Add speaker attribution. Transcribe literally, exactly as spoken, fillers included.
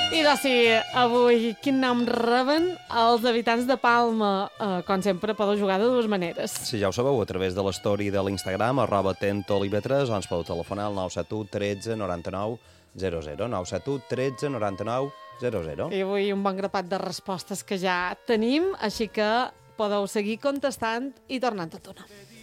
Speaker 1: I doncs sí, avui quin nom reben els habitants de Palma? Uh, com sempre, podeu jugar de dues maneres.
Speaker 2: Si ja ho sabeu, a través de l'story de l'Instagram, arroba tentolive tres, o ens podeu telefonar al nou set u tretze noranta-nou zero zero, nou set u tretze noranta-nou zero zero.
Speaker 1: I avui un bon grapat de respostes que ja tenim, així que podeu seguir contestant i tornant a tonar.